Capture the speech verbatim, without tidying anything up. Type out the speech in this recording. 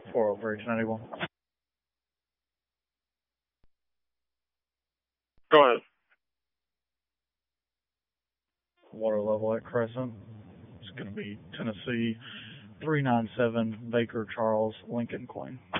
four over H ninety-one. Go ahead. Water level at Crescent. It's going to be Tennessee three nine seven Baker Charles Lincoln Queen.